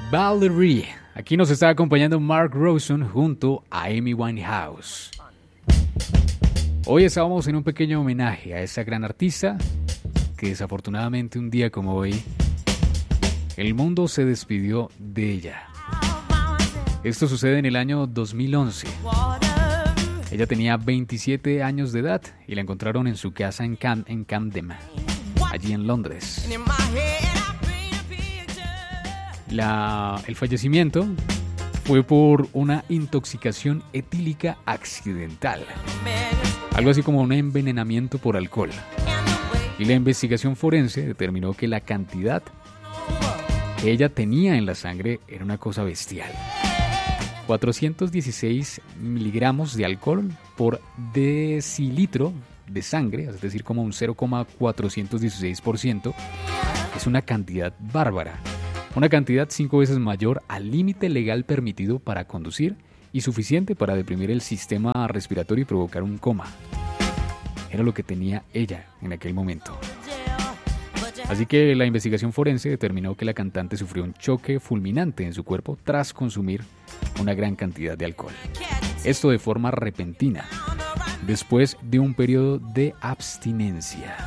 Valerie. Aquí nos está acompañando Mark Ronson junto a Amy Winehouse. Hoy estábamos en un pequeño homenaje a esa gran artista que desafortunadamente un día como hoy el mundo se despidió de ella. Esto sucede en el año 2011. Ella tenía 27 años de edad y la encontraron en su casa en Camden, allí en Londres. El fallecimiento fue por una intoxicación etílica accidental, algo así como un envenenamiento por alcohol. Y la investigación forense determinó que la cantidad que ella tenía en la sangre era una cosa bestial. 416 miligramos de alcohol por decilitro de sangre, es decir, como un 0,416%, es una cantidad bárbara. Una cantidad 5 veces mayor al límite legal permitido para conducir y suficiente para deprimir el sistema respiratorio y provocar un coma. Era lo que tenía ella en aquel momento. Así que la investigación forense determinó que la cantante sufrió un choque fulminante en su cuerpo tras consumir una gran cantidad de alcohol. Esto de forma repentina, después de un periodo de abstinencia.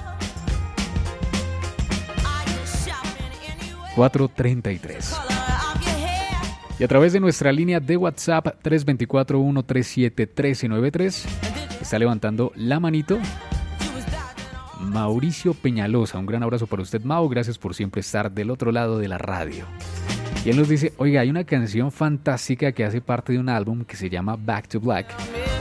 4:33. Y a través de nuestra línea de WhatsApp 324-137-1393 está levantando la manito Mauricio Peñalosa. Un gran abrazo para usted, Mau. Gracias por siempre estar del otro lado de la radio. Y él nos dice, oiga, hay una canción fantástica que hace parte de un álbum que se llama Back to Black,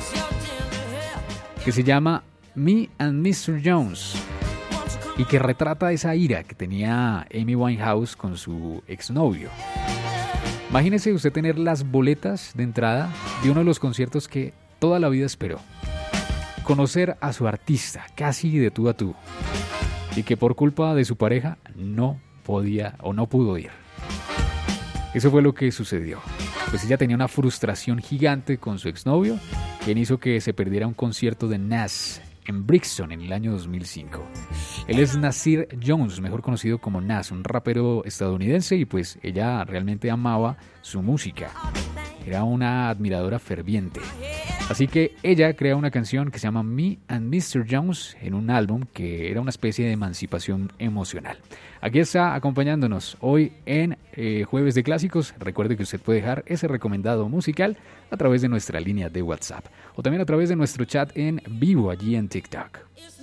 que se llama Me and Mr. Jones, y que retrata esa ira que tenía Amy Winehouse con su exnovio. Imagínese usted tener las boletas de entrada de uno de los conciertos que toda la vida esperó. Conocer a su artista casi de tú a tú. Y que por culpa de su pareja no podía o no pudo ir. Eso fue lo que sucedió. Pues ella tenía una frustración gigante con su exnovio, quien hizo que se perdiera un concierto de Nas en Brixton en el año 2005. Él es Nasir Jones, mejor conocido como Nas, un rapero estadounidense, y pues ella realmente amaba su música. Era una admiradora ferviente. Así que ella crea una canción que se llama Me and Mr. Jones en un álbum que era una especie de emancipación emocional. Aquí está acompañándonos hoy en Jueves de Clásicos. Recuerde que usted puede dejar ese recomendado musical a través de nuestra línea de WhatsApp o también a través de nuestro chat en vivo allí en TikTok.